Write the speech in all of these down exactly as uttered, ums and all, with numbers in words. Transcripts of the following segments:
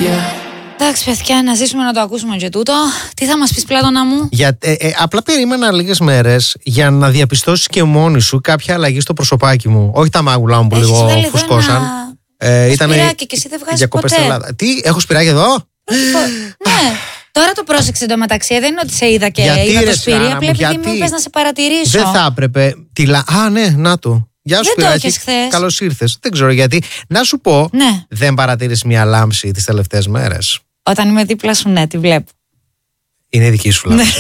Εντάξει, παιδιά, να ζήσουμε να το ακούσουμε και τούτο. Τι θα μας πεις, Πλάτωνα μου? Για, ε, ε, απλά περίμενα λίγες μέρες για να διαπιστώσεις και μόνη σου κάποια αλλαγή στο προσωπάκι μου. Όχι τα μάγουλά μου που Έχεις λίγο βάλει εδώ φουσκώσαν. ένα Ε, ήτανε σπυράκι και εσύ δεν βγάζεις διακοπές ποτέ. στην Ελλάδα. Τι, έχω σπυράκι εδώ? Ναι. Τώρα το πρόσεξε εντωμεταξύ. Δεν είναι ότι σε είδα και Γιατί, είδα ρε, το σπίρι. Σάρα Απλά μου, επειδή γιατί? μου είπες να σε παρατηρήσω. Δεν θα έπρεπε. Τι λα... Α, ναι, να το. Γεια σου, Δεν το σπυράκι. είχες χθες. Καλώς ήρθες. Δεν ξέρω γιατί. Να σου πω, Ναι. δεν παρατήρησες μια λάμψη τις τελευταίες μέρες? Όταν είμαι δίπλα σου, ναι, τη βλέπω. Είναι δική σου λάμψη.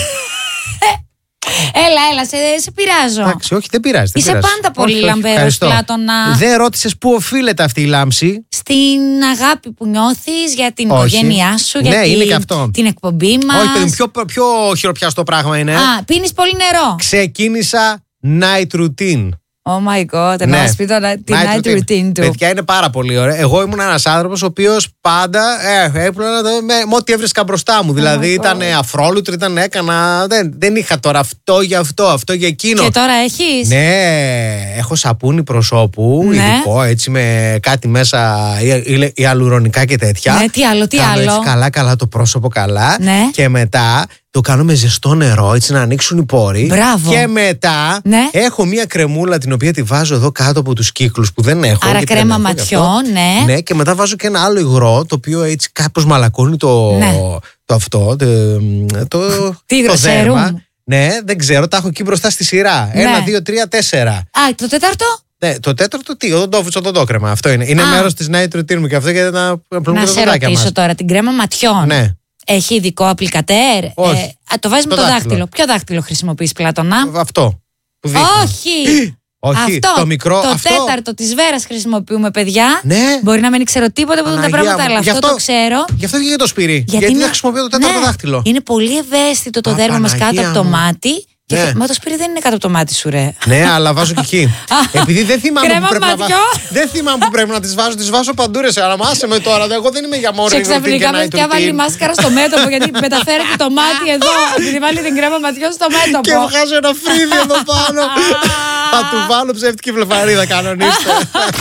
Έλα, έλα, σε, σε πειράζω. Εντάξει, όχι, δεν πειράζει. Δεν Είσαι πειράζει. πάντα πολύ Όχι, όχι, λαμπερός, ευχαριστώ. Πλάτωνα. Δεν ρώτησες πού οφείλεται αυτή η λάμψη. Στην αγάπη που νιώθεις για την Όχι. οικογένειά σου, Ναι, για την, είναι και αυτό. την εκπομπή μας. Όχι, παιδί, πιο, πιο χειροπιαστό πράγμα είναι. Α, πίνεις πολύ νερό. Ξεκίνησα night routine. Oh my god, να Ναι. μας πει τώρα την night routine του. Παιδιά, είναι πάρα πολύ ωραία. Εγώ ήμουν ένας άνθρωπος ο οποίος πάντα ε, έπλανα με, με ό,τι έβρισκα μπροστά μου. Δηλαδή my ήταν God. αφρόλουτρο, ήταν έκανα. Δεν, δεν είχα τώρα αυτό για αυτό, αυτό για εκείνο. Και τώρα έχεις. Ναι, έχω σαπούνι προσώπου, Ναι. ειδικό, έτσι με κάτι μέσα ιαλουρονικά και τέτοια. Ναι, τι άλλο, τι Κάνω άλλο. έτσι καλά, καλά το πρόσωπο καλά. Ναι. Και μετά το κάνω με ζεστό νερό, έτσι να ανοίξουν οι πόροι. Μπράβο. Και μετά Ναι. έχω μία κρεμούλα την οποία τη βάζω εδώ κάτω από τους κύκλους που δεν έχω. Άρα γιατί κρέμα δεν έχω γι' αυτό. ματιών, ναι. Ναι, και μετά βάζω και ένα άλλο υγρό το οποίο έτσι κάπως μαλακώνει το, Ναι. το αυτό. Το, το, Τι υγρό, το δέρμα. σέρουμ? Ναι, δεν ξέρω, τα έχω εκεί μπροστά στη σειρά. Ναι. Ένα, δύο, τρία, τέσσερα. Α, το τέταρτο. Ναι, το τέταρτο τι, οδοντόφουτσο οδοντόκρεμα. Αυτό είναι. Είναι Α. μέρος της night routine μου και αυτό για να πλύνουμε Να τα σε δοντάκια ρωτήσω μας. τώρα, την κρέμα ματιών. Ναι. Έχει ειδικό απλικατέρ? Όχι. Ε, α, το βάζεις με Το το δάχτυλο. δάχτυλο. Ποιο δάχτυλο χρησιμοποιείς, Πλάτωνα? Αυτό. Που δείχνει. Όχι! Όχι, αυτό, το μικρό. Το αυτό. τέταρτο της Βέρας χρησιμοποιούμε, παιδιά. Ναι. Μπορεί να μην ξέρω τίποτα από αυτά τα Παναγία πράγματα, μου. αλλά Γι' αυτό το ξέρω. Γι' αυτό και για το σπίρι. Γιατί, είναι- δεν χρησιμοποιώ το τέταρτο ναι, δάχτυλο. Είναι πολύ ευαίσθητο το Α, δέρμα μας κάτω Παναγία από το μου. μάτι. Και Ναι. θε- Μα το σπίρι δεν είναι κάτω από το μάτι σου, ρε. Ναι, αλλά βάζω και εκεί. Επειδή δεν θυμάμαι Κρέμα που πρέπει να ματιό. βάζω. Δεν θυμάμαι που πρέπει να τις βάζω. Τις βάζω παντού, ρε. Αλλά άσε με τώρα. Εγώ δεν είμαι για μόνο. Και ξαφνικά παιδιά βάλει μάσκαρα στο μέτωπο γιατί μεταφέρεται το μάτι εδώ. Επειδή βάλει την κρέμα ματιών στο μέτωπο. Και βγάζω ένα φρύδι εδώ πάνω. Θα του βάλω ψεύτικη βλεφαρίδα, κανονίστε.